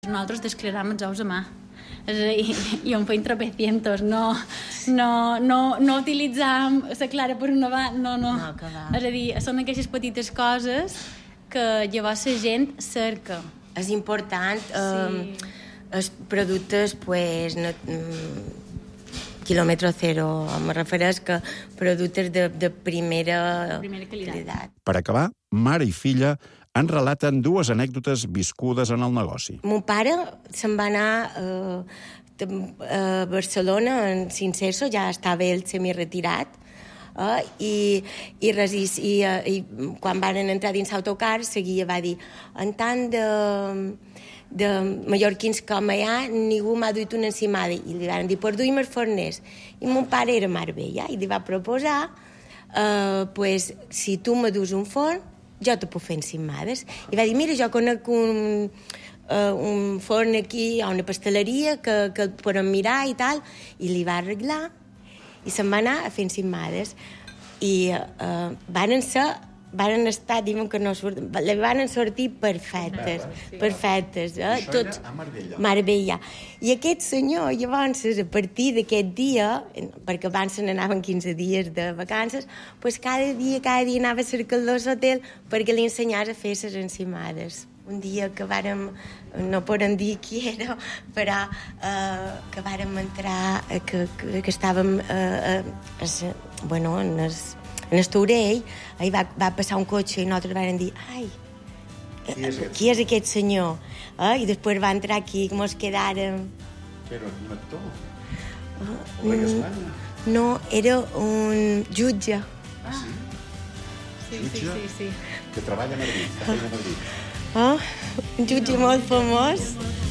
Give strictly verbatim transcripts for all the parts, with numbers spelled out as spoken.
Nosotros desclaramos els ous a mà. És a dir, i on feim tropecientos, no, no, no, no utilitzam la clara per una banda, no, no. No, que va. És a dir, són aquestes petites coses que llavors la gent cerca. És important, eh, Sí. els productes, pues, no, mm, quilòmetre zero, me refereix que productes de, de primera, Primera qualitat. qualitat. Per acabar, mare i filla en relaten dues anècdotes viscudes en el negoci. Mon pare se'n va anar eh, a Barcelona en Cinceso, ja estava ell semi-retirat, eh, i, i, res, i, i quan van entrar dins l'autocar, seguia, va dir, en tant de, de mallorquins com hi ha, ningú m'ha duit una encimada. I li van dir, pues duim els forners. I mon pare era Marbella, i li va proposar, eh, pues, si tu me dus un forn, jo te puc fer encimades. I va dir, mira, jo conec un, uh, un forn aquí, a una pasteleria, que, que el podem mirar i tal, i li va arreglar, i se'n va anar a fer encimades. I uh, van ser, van estar, diuen que no surt, li van sortir perfectes, perfectes. Eh? Això Tots, era a Marbella. Marbella. I aquest senyor, llavors, a partir d'aquest dia, perquè abans se n'anaven quinze dies de vacances, pues cada dia, cada dia anava a cercar l'hotel perquè li ensenyés a fer les encimades. Un dia que vàrem, no podem dir qui era, però eh, que vàrem entrar, eh, que, que, que estàvem eh, eh, es, bueno, en el, en el Taurell, ahí va, va passar un cotxe i nosaltres vàrem dir, ai, Qui és aquest qui és aquest senyor? Eh? I després va entrar aquí, que mos quedàrem... Era un actor? Uh, Rei d'Espanya? No, era un jutge. Ah, sí? Sí, Jutge? sí, sí, sí. Que treballa a Madrid, que feia a Madrid. Oh, un jutge molt famós.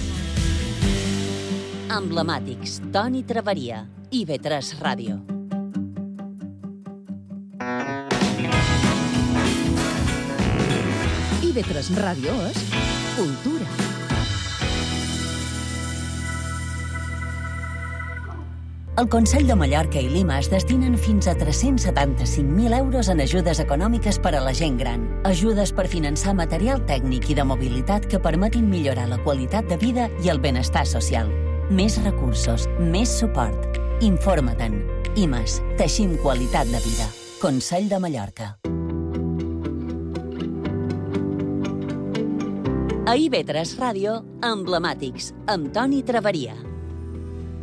Emblemàtics, Toni Traveria, I V tres Ràdio. I V tres Ràdio és cultura. El Consell de Mallorca i Lima es destinen fins a tres-cents setanta-cinc mil euros en ajudes econòmiques per a la gent gran. Ajudes per finançar material tècnic i de mobilitat que permetin millorar la qualitat de vida i el benestar social. Més recursos, més suport. Informa-te'n. I M A S, teixim qualitat de vida. Consell de Mallorca. A I V tres Ràdio, Emblemàtics, amb Toni Traveria.